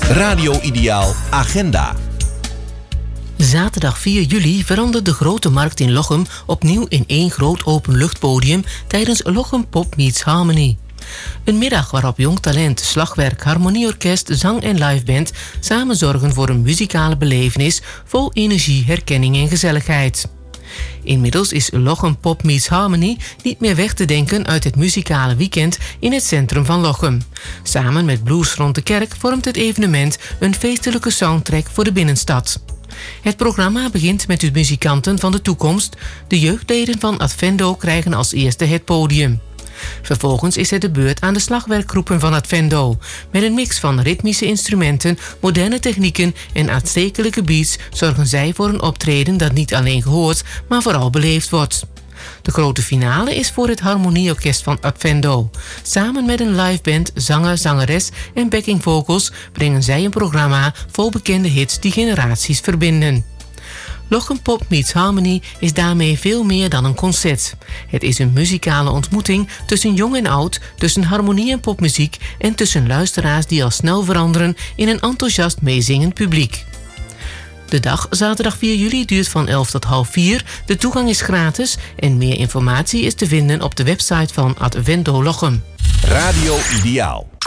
Radio Ideaal Agenda. Zaterdag 4 juli verandert de Grote Markt in Lochem opnieuw in één groot openluchtpodium tijdens Lochem Pop Meets Harmony. Een middag waarop jong talent, slagwerk, harmonieorkest, zang en liveband samen zorgen voor een muzikale belevenis vol energie, herkenning en gezelligheid. Inmiddels is Lochem Pop Meets Harmony niet meer weg te denken uit het muzikale weekend in het centrum van Lochem. Samen met Blues rond de kerk vormt het evenement een feestelijke soundtrack voor de binnenstad. Het programma begint met de muzikanten van de toekomst. De jeugdleden van Advendo krijgen als eerste het podium. Vervolgens is het de beurt aan de slagwerkgroepen van Advendo. Met een mix van ritmische instrumenten, moderne technieken en aanstekelijke beats zorgen zij voor een optreden dat niet alleen gehoord, maar vooral beleefd wordt. De grote finale is voor het harmonieorkest van Advendo. Samen met een liveband, zanger, zangeres en backing vocals brengen zij een programma vol bekende hits die generaties verbinden. Lochem Pop Meets Harmony is daarmee veel meer dan een concert. Het is een muzikale ontmoeting tussen jong en oud, tussen harmonie en popmuziek en tussen luisteraars die al snel veranderen in een enthousiast meezingend publiek. De dag, zaterdag 4 juli, duurt van 11 tot half 4. De toegang is gratis en meer informatie is te vinden op de website van Advendo Lochem. Radio Ideaal.